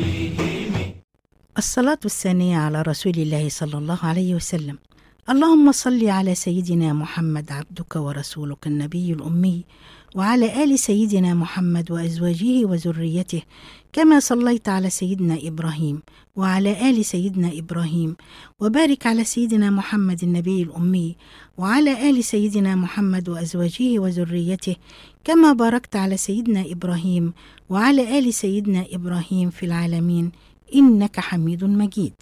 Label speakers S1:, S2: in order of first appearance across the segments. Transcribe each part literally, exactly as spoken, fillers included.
S1: الصلاة الثانية على رسول الله صلى الله عليه وسلم. اللهم صل على سيدنا محمد عبدك ورسولك النبي الأمي، وعلى آل سيدنا محمد وأزواجه وذريته، كما صليت على سيدنا إبراهيم وعلى آل سيدنا إبراهيم، وبارك على سيدنا محمد النبي الأمي وعلى آل سيدنا محمد وأزواجه وذريته، كما باركت على سيدنا إبراهيم وعلى آل سيدنا إبراهيم في العالمين إنك حميد مجيد.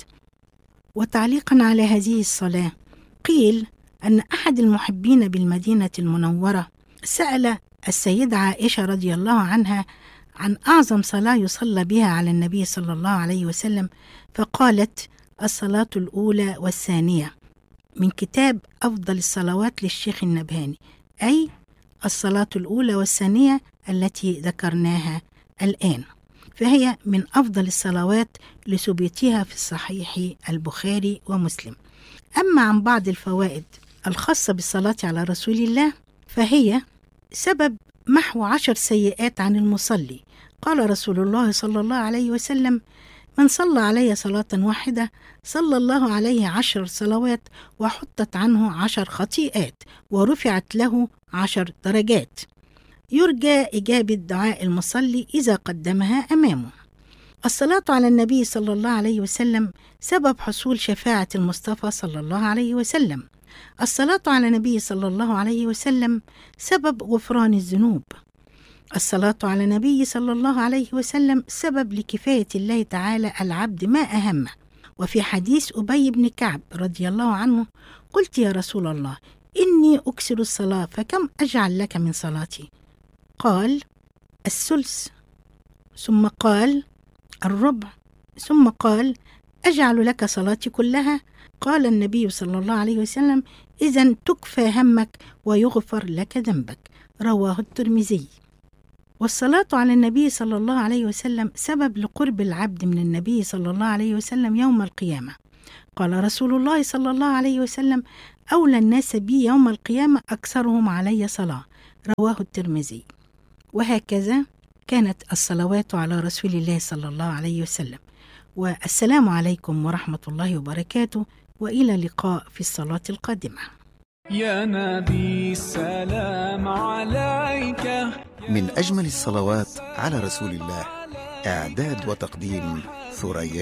S1: وتعليقا على هذه الصلاة، قيل أن أحد المحبين بالمدينة المنورة سأل السيدة عائشة رضي الله عنها عن أعظم صلاة يصلى بها على النبي صلى الله عليه وسلم، فقالت: الصلاة الأولى والثانية، من كتاب أفضل الصلوات للشيخ النبهاني، أي الصلاة الأولى والثانية التي ذكرناها الآن، فهي من أفضل الصلوات لثبوتها في الصحيح البخاري ومسلم. أما عن بعض الفوائد الخاصة بالصلاة على رسول الله، فهي سبب محو عشر سيئات عن المصلي. قال رسول الله صلى الله عليه وسلم: من صلى علي صلاة واحدة صلى الله عليه عشر صلوات، وحطت عنه عشر خطيئات، ورفعت له عشر درجات. يرجى إجابة دعاء المصلي إذا قدمها أمامه. الصلاة على النبي صلى الله عليه وسلم سبب حصول شفاعة المصطفى صلى الله عليه وسلم. الصلاة على النبي صلى الله عليه وسلم سبب غفران الذنوب. الصلاة على النبي صلى الله عليه وسلم سبب لكفاية الله تعالى العبد ما أهمه. وفي حديث أبي بن كعب رضي الله عنه: قلت يا رسول الله إني أكثر الصلاة، فكم أجعل لك من صلاتي؟ قال: الثلث، ثم قال: الربع، ثم قال: أجعل لك صلاتي كلها؟ قال النبي صلى الله عليه وسلم: إذن تكفى همك ويغفر لك ذنبك. رواه الترمذي. والصلاة على النبي صلى الله عليه وسلم سبب لقرب العبد من النبي صلى الله عليه وسلم يوم القيامة. قال رسول الله صلى الله عليه وسلم: أولى الناس بي يوم القيامة أكثرهم علي صلاة. رواه الترمذي. وهكذا كانت الصلوات على رسول الله صلى الله عليه وسلم. والسلام عليكم ورحمة الله وبركاته، وإلى اللقاء في الصلاة القادمة.
S2: يا نبي السلام عليك.
S3: من أجمل الصلوات على رسول الله، إعداد وتقديم ثريا.